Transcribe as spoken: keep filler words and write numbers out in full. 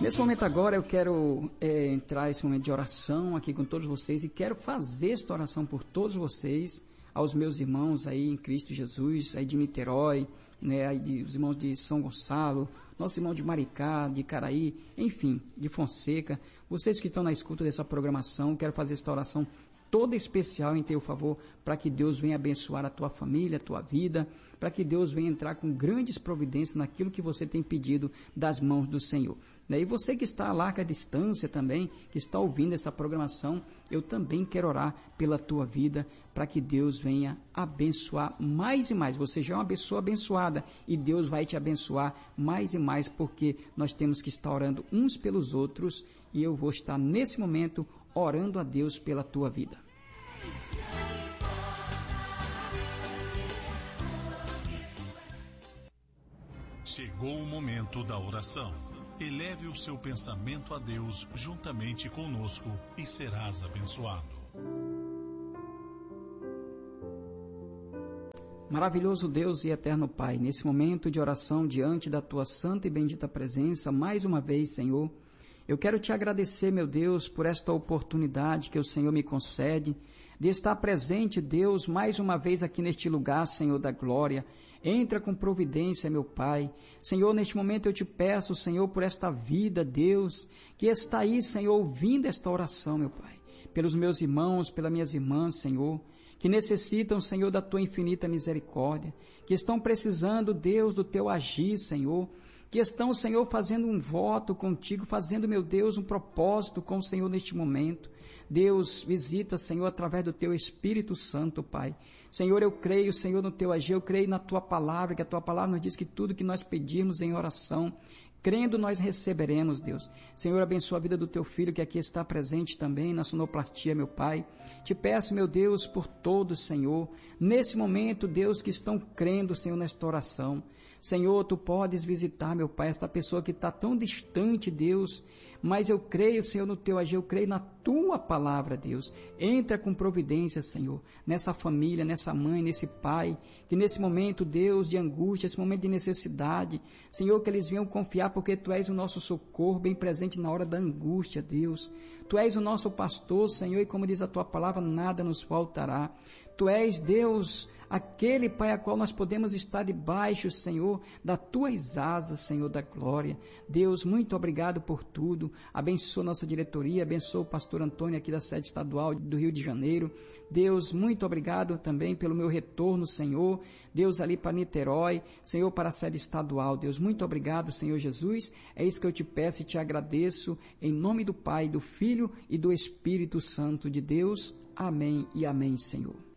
Nesse momento agora eu quero é, entrar nesse momento de oração aqui com todos vocês e quero fazer esta oração por todos vocês, aos meus irmãos aí em Cristo Jesus, aí de Niterói, né, aí de, os irmãos de São Gonçalo, nosso irmão de Maricá, de Caraí, enfim, de Fonseca, vocês que estão na escuta dessa programação, quero fazer esta oração toda especial em teu favor, para que Deus venha abençoar a tua família, a tua vida, para que Deus venha entrar com grandes providências naquilo que você tem pedido das mãos do Senhor. E você que está lá à distância também, que está ouvindo essa programação, eu também quero orar pela tua vida, para que Deus venha abençoar mais e mais. Você já é uma pessoa abençoada e Deus vai te abençoar mais e mais, porque nós temos que estar orando uns pelos outros e eu vou estar nesse momento orando a Deus pela tua vida. Chegou o momento da oração. Eleve o seu pensamento a Deus juntamente conosco e serás abençoado. Maravilhoso Deus e eterno Pai, nesse momento de oração diante da tua santa e bendita presença, mais uma vez, Senhor, eu quero te agradecer, meu Deus, por esta oportunidade que o Senhor me concede de estar presente, Deus, mais uma vez aqui neste lugar, Senhor da glória. Entra com providência, meu Pai. Senhor, neste momento eu te peço, Senhor, por esta vida, Deus, que está aí, Senhor, ouvindo esta oração, meu Pai. Pelos meus irmãos, pelas minhas irmãs, Senhor, que necessitam, Senhor, da tua infinita misericórdia, que estão precisando, Deus, do teu agir, Senhor, que estão, Senhor, fazendo um voto contigo, fazendo, meu Deus, um propósito com o Senhor neste momento. Deus, visita, Senhor, através do teu Espírito Santo, Pai. Senhor, eu creio, Senhor, no teu agir, eu creio na tua palavra, que a tua palavra nos diz que tudo que nós pedimos em oração, crendo nós receberemos, Deus. Senhor, abençoa a vida do teu filho que aqui está presente também na sonoplastia, meu Pai. Te peço, meu Deus, por todos, Senhor, nesse momento, Deus, que estão crendo, Senhor, nesta oração. Senhor, tu podes visitar, meu Pai, esta pessoa que está tão distante, Deus, mas eu creio, Senhor, no teu agir, eu creio na tua palavra, Deus. Entra com providência, Senhor, nessa família, nessa mãe, nesse pai, que nesse momento, Deus, de angústia, esse momento de necessidade, Senhor, que eles venham confiar, porque tu és o nosso socorro, bem presente na hora da angústia, Deus. Tu és o nosso pastor, Senhor, e como diz a tua palavra, nada nos faltará. Tu és, Deus, aquele, Pai, a qual nós podemos estar debaixo, Senhor, das tuas asas, Senhor da glória. Deus, muito obrigado por tudo. Abençoa nossa diretoria, abençoa o pastor Antônio aqui da sede estadual do Rio de Janeiro. Deus, muito obrigado também pelo meu retorno, Senhor. Deus, ali para Niterói, Senhor, para a sede estadual. Deus, muito obrigado, Senhor Jesus. É isso que eu te peço e te agradeço, em nome do Pai, do Filho e do Espírito Santo de Deus. Amém e amém, Senhor.